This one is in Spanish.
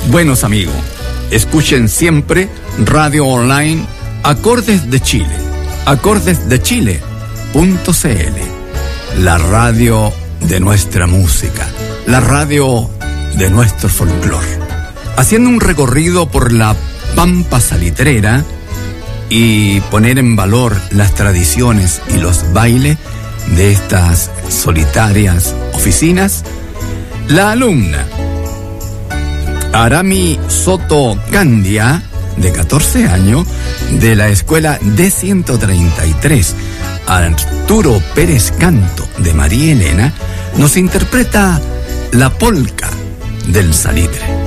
Buenos amigos, escuchen siempre Radio Online Acordes de Chile, acordesdechile.cl, la radio de nuestra música, la radio de nuestro folclor. Haciendo un recorrido por la pampa salitrera y poner en valor las tradiciones y los bailes de estas solitarias oficinas, la alumna Arami Soto Candia, de 14 años, de la escuela D133, Arturo Pérez Canto, de María Elena, nos interpreta la polca del salitre.